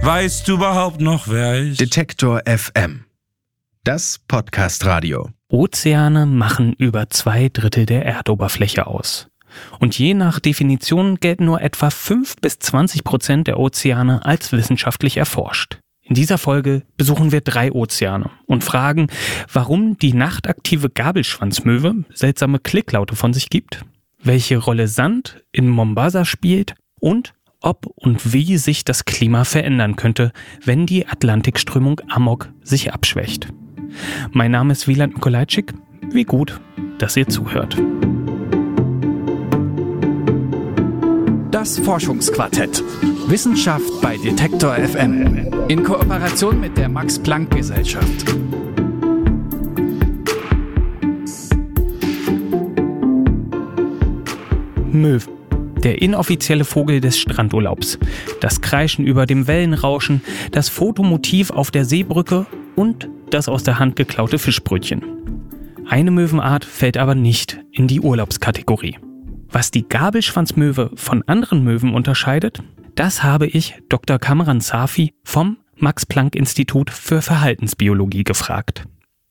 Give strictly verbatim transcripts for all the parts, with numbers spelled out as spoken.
Weißt du überhaupt noch, wer ich... Detektor F M. Das Podcast-Radio. Ozeane machen über zwei Drittel der Erdoberfläche aus. Und je nach Definition gelten nur etwa fünf bis zwanzig Prozent der Ozeane als wissenschaftlich erforscht. In dieser Folge besuchen wir drei Ozeane und fragen, warum die nachtaktive Gabelschwanzmöwe seltsame Klicklaute von sich gibt, welche Rolle Sand in Mombasa spielt und ob und wie sich das Klima verändern könnte, wenn die Atlantikströmung Amok sich abschwächt. Mein Name ist Wieland Mikolajczyk. Wie gut, dass ihr zuhört. Das Forschungsquartett. Wissenschaft bei Detektor F M. In Kooperation mit der Max-Planck-Gesellschaft. Möwen. Der inoffizielle Vogel des Strandurlaubs. Das Kreischen über dem Wellenrauschen, das Fotomotiv auf der Seebrücke und das aus der Hand geklaute Fischbrötchen. Eine Möwenart fällt aber nicht in die Urlaubskategorie. Was die Gabelschwanzmöwe von anderen Möwen unterscheidet, das habe ich Doktor Kamran Safi vom Max-Planck-Institut für Verhaltensbiologie gefragt.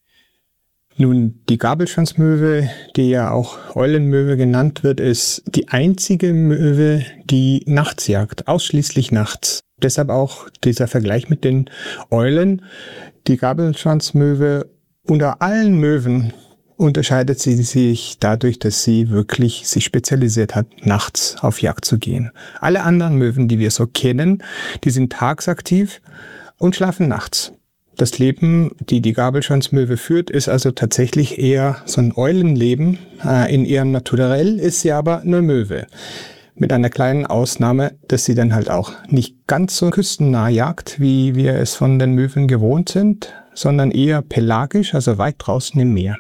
Nun, die Gabelschwanzmöwe, die ja auch Eulenmöwe genannt wird, ist die einzige Möwe, die nachts jagt, ausschließlich nachts. Deshalb auch dieser Vergleich mit den Eulen. Die Gabelschwanzmöwe unter allen Möwen unterscheidet sie sich dadurch, dass sie wirklich sich spezialisiert hat, nachts auf Jagd zu gehen. Alle anderen Möwen, die wir so kennen, die sind tagsaktiv und schlafen nachts. Das Leben, die die Gabelschwanzmöwe führt, ist also tatsächlich eher so ein Eulenleben. In ihrem Naturell ist sie aber eine Möwe. Mit einer kleinen Ausnahme, dass sie dann halt auch nicht ganz so küstennah jagt, wie wir es von den Möwen gewohnt sind, sondern eher pelagisch, also weit draußen im Meer.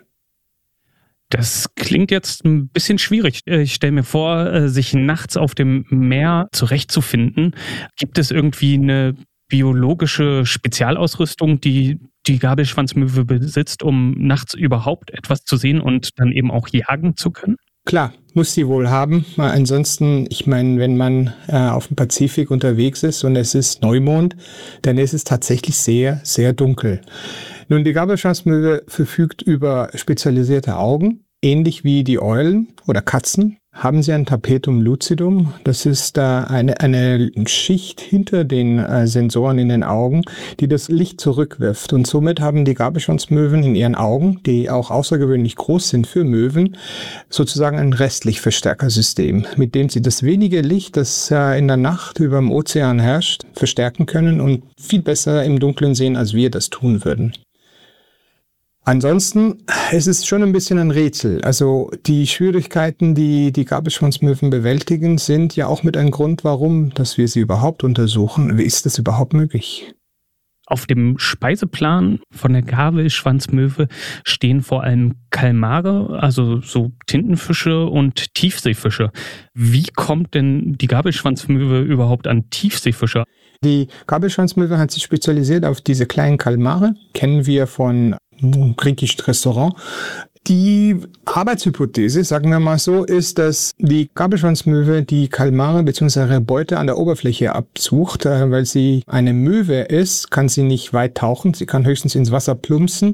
Das klingt jetzt ein bisschen schwierig. Ich stelle mir vor, sich nachts auf dem Meer zurechtzufinden. Gibt es irgendwie eine biologische Spezialausrüstung, die die Gabelschwanzmöwe besitzt, um nachts überhaupt etwas zu sehen und dann eben auch jagen zu können? Klar, muss sie wohl haben. Ansonsten, ich meine, wenn man äh, auf dem Pazifik unterwegs ist und es ist Neumond, dann ist es tatsächlich sehr, sehr dunkel. Nun, die Gabelschwanzmöwe verfügt über spezialisierte Augen, ähnlich wie die Eulen oder Katzen. Haben sie ein Tapetum lucidum, das ist äh, eine, eine Schicht hinter den äh, Sensoren in den Augen, die das Licht zurückwirft. Und somit haben die Gabelschwanzmöwen in ihren Augen, die auch außergewöhnlich groß sind für Möwen, sozusagen ein Restlichtverstärkersystem, mit dem sie das wenige Licht, das äh, in der Nacht über dem Ozean herrscht, verstärken können und viel besser im Dunkeln sehen, als wir das tun würden. Ansonsten, es ist schon ein bisschen ein Rätsel. Also die Schwierigkeiten, die die Gabelschwanzmöwen bewältigen, sind ja auch mit einem Grund, warum, dass wir sie überhaupt untersuchen. Wie ist das überhaupt möglich? Auf dem Speiseplan von der Gabelschwanzmöwe stehen vor allem Kalmare, also so Tintenfische und Tiefseefische. Wie kommt denn die Gabelschwanzmöwe überhaupt an Tiefseefische? Die Gabelschwanzmöwe hat sich spezialisiert auf diese kleinen Kalmare, kennen wir von griechischen Restaurant. Die Arbeitshypothese, sagen wir mal so, ist, dass die Gabelschwanzmöwe die Kalmare bzw. Beute an der Oberfläche absucht. Weil sie eine Möwe ist, kann sie nicht weit tauchen. Sie kann höchstens ins Wasser plumpsen.